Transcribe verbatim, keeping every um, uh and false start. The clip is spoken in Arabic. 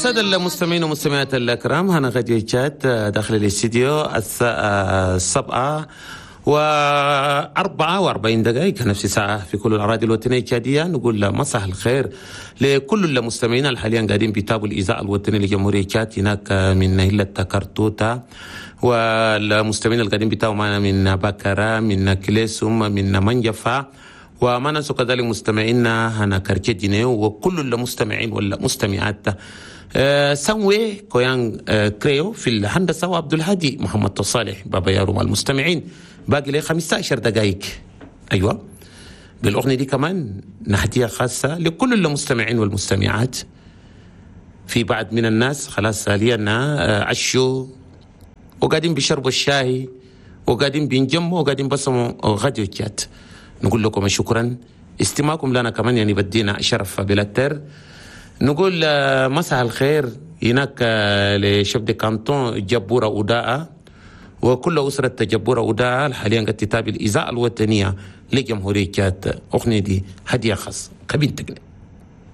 السادة المستمعين ومستمعات الأكرام، هنا غادي جات داخل الاستديو الساعة السبعة وأربعة وأربعين دقائق نفس الساعة في كل الأراضي الوطنية الجادية. نقول مساء الخير لكل المستمعين الحاليا قاعدين بيتابعوا الإذاعة الوطنية لجمهورية تشاد هناك من هلة كارتوتا، والمستمعين القاعدين بيتابعوا معنا من بكرة، من كليسوم، من منجفة، وما ننسوا كذلك مستمعينا هنا كاركيدينيو وكل المستمعين والمستمعات. أه سنوي كويان أه كريو في الهندسة، وعبد الهادي محمد تصالح بابا يارو المستمعين. باقي لي خمسة عشر دقائق. أيوة، بالأغنية دي كمان نهدية خاصة لكل المستمعين والمستمعات. في بعض من الناس خلاص حاليا أه عشوا وقاعدين بيشربوا الشاي وقاعدين بينجموا وقاعدين بصموا غاديو تشاد. نقول لكم شكرا استماعكم لنا كمان، يعني بدينا شرف بلاتر. نقول مساء الخير هناك لشبد كانتون جبورة وداء وكل أسرة جبورة وداء حاليا قد تتابع الإذاعة الوطنية لجمهورية تشاد. أغنية دي هدية خاصة قبل تقني.